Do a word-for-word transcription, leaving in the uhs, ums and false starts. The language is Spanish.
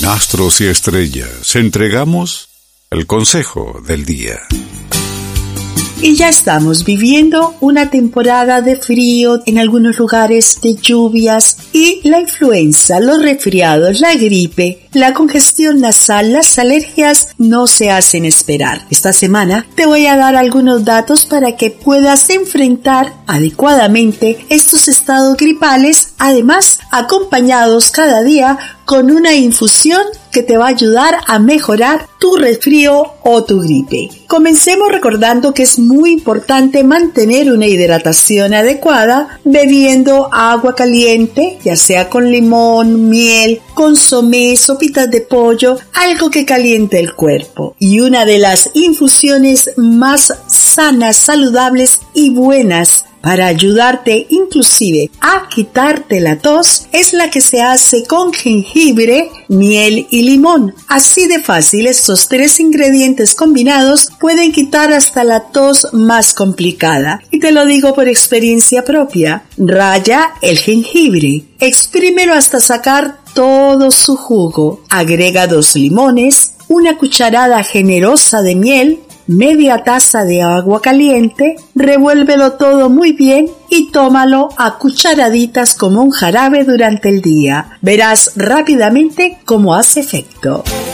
En Astros y Estrellas entregamos el consejo del día. Y ya estamos viviendo una temporada de frío, en algunos lugares de lluvias, y la influenza, los resfriados, la gripe, la congestión nasal, las alergias no se hacen esperar. Esta semana te voy a dar algunos datos para que puedas enfrentar adecuadamente estos estados gripales, además acompañados cada día con una infusión que te va a ayudar a mejorar tu resfrío o tu gripe. Comencemos recordando que es muy importante mantener una hidratación adecuada bebiendo agua caliente, ya sea con limón, miel, consomé, sopitas de pollo, algo que caliente el cuerpo. Y una de las infusiones más sanas, saludables y buenas para ayudarte inclusive a quitarte la tos es la que se hace con jengibre, miel y limón. Así de fácil, estos tres ingredientes combinados pueden quitar hasta la tos más complicada. Y te lo digo por experiencia propia. Raya el jengibre, exprímelo hasta sacar todo su jugo. Agrega dos limones, una cucharada generosa de miel, media taza de agua caliente, revuélvelo todo muy bien y tómalo a cucharaditas como un jarabe durante el día. Verás rápidamente cómo hace efecto.